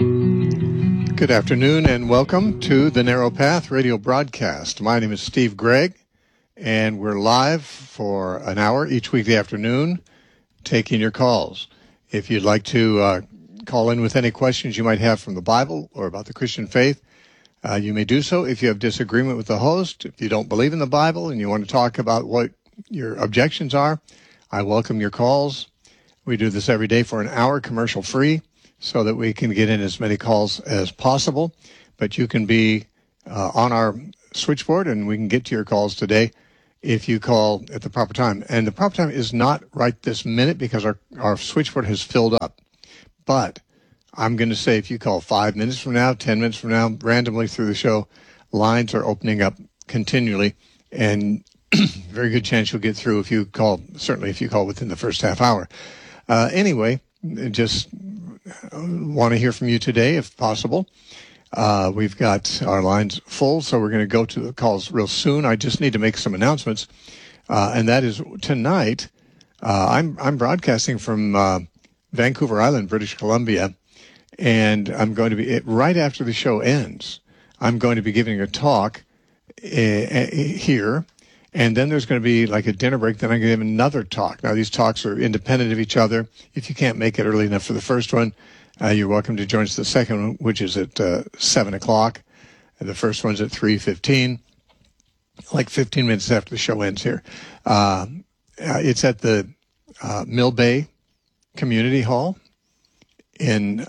Good afternoon and welcome to the Narrow Path radio broadcast. My name is Steve Gregg, and we're live for an hour each weekday afternoon taking your calls. If you'd like to call in with any questions you might have from the Bible or about the Christian faith, you may do so. If you have disagreement with the host, if you don't believe in the Bible and you want to talk about what your objections are, I welcome your calls. We do this every day for an hour, commercial free, so that we can get in as many calls as possible. But you can be on our switchboard, and we can get to your calls today if you call at the proper time. And the proper time is not right this minute because our switchboard has filled up. But I'm going to say if you call 5 minutes from now, 10 minutes from now, randomly through the show, lines are opening up continually, and very good chance you'll get through if you call, certainly if you call within the first half hour. Anyway, just want to hear from you today if possible. We've got our lines full, so we're going to go to the calls real soon. I just need to make some announcements, and that is tonight. I'm broadcasting from Vancouver Island, British Columbia, and I'm going to be right after the show ends. I'm going to be giving a talk here, and then there's going to be like a dinner break. Then I'm going to give another talk. Now these talks are independent of each other. If you can't make it early enough for the first one, you're welcome to join us the second one, which is at 7 o'clock. The first one's at 3:15, like 15 minutes after the show ends here. It's at the Mill Bay Community Hall in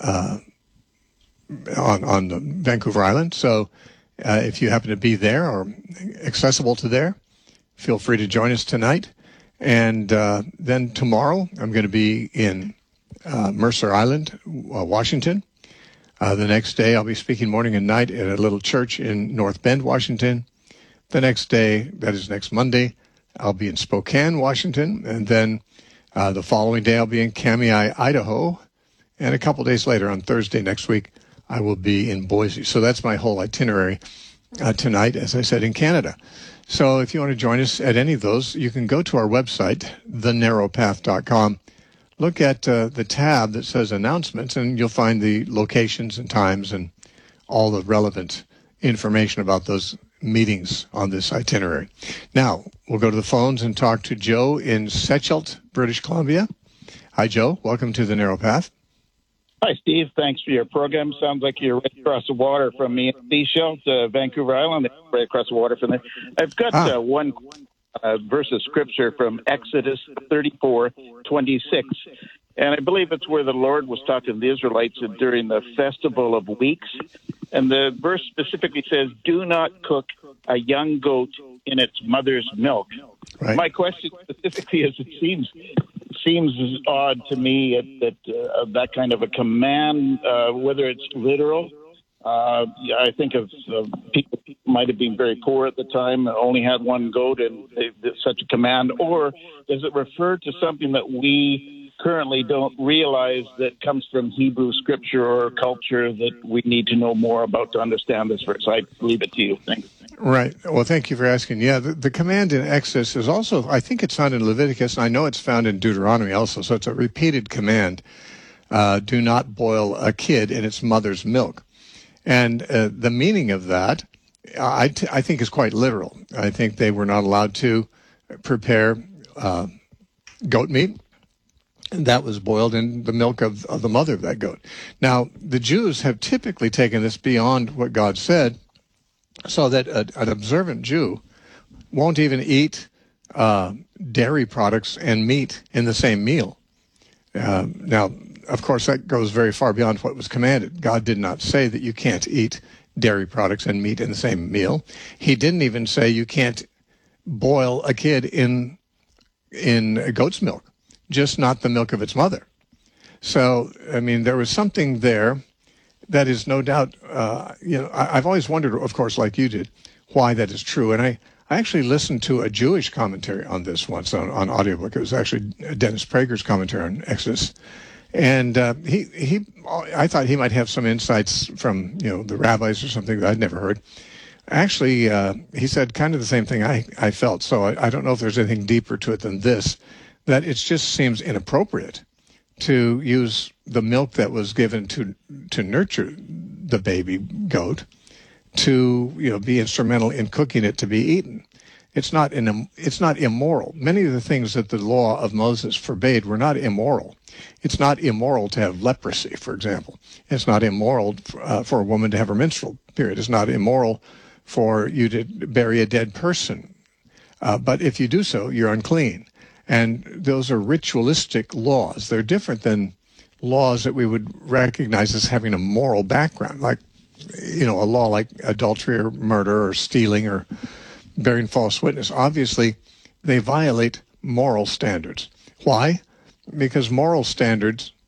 on the Vancouver Island. So if you happen to be there or accessible to there, feel free to join us tonight. And then tomorrow I'm going to be in Mercer Island, Washington. The next day I'll be speaking morning and night at a little church in North Bend, Washington. The next day, that is next Monday, I'll be in Spokane, Washington. And then the following day I'll be in Kamiah, Idaho. And a couple days later, on Thursday next week, I will be in Boise. So that's my whole itinerary tonight, as I said, in Canada. So if you want to join us at any of those, you can go to our website, thenarrowpath.com. Look at the tab that says announcements, and you'll find the locations and times and all the relevant information about those meetings on this itinerary. Now, we'll go to the phones and talk to Joe in Secheldt, British Columbia. Hi, Joe. Welcome to the Narrow Path. Hi, Steve. Thanks for your program. Sounds like you're right across the water from me in Secheldt, Vancouver Island, right across the water from there. I've got one verse of scripture from Exodus 34:26. And I believe it's where the Lord was talking to the Israelites during the Festival of Weeks. And the verse specifically says, do not cook a young goat in its mother's milk. Right. My question specifically is, it seems odd to me that kind of a command, whether it's literal. I think of people might have been very poor at the time, only had one goat, and such a command. Or does it refer to something that we currently don't realize that comes from Hebrew scripture or culture that we need to know more about to understand this verse? I leave it to you. Thanks. Right. Well, thank you for asking. Yeah, the command in Exodus is also, I think it's found in Leviticus, and I know it's found in Deuteronomy also, so it's a repeated command. Do not boil a kid in its mother's milk. And the meaning of that, I think, is quite literal. I think they were not allowed to prepare goat meat that was boiled in the milk of the mother of that goat. Now, the Jews have typically taken this beyond what God said, so that an observant Jew won't even eat dairy products and meat in the same meal. Now, of course, that goes very far beyond what was commanded. God did not say that you can't eat dairy products and meat in the same meal. He didn't even say you can't boil a kid in goat's milk, just not the milk of its mother. So, I mean, there was something there that is no doubt, I've always wondered, of course, like you did, why that is true. And I actually listened to a Jewish commentary on this once on audiobook. It was actually Dennis Prager's commentary on Exodus. And I thought he might have some insights from, the rabbis or something that I'd never heard. Actually, he said kind of the same thing I felt. So I don't know if there's anything deeper to it than this, that it just seems inappropriate to use the milk that was given to nurture the baby goat to be instrumental in cooking it to be eaten. It's not immoral. Many of the things that the law of Moses forbade were not immoral. It's not immoral to have leprosy, for example. It's not immoral for a woman to have her menstrual period. It's not immoral for you to bury a dead person. But if you do so, you're unclean. And those are ritualistic laws. They're different than laws that we would recognize as having a moral background, like, a law like adultery or murder or stealing or bearing false witness. Obviously, they violate moral standards. Why? Because moral standards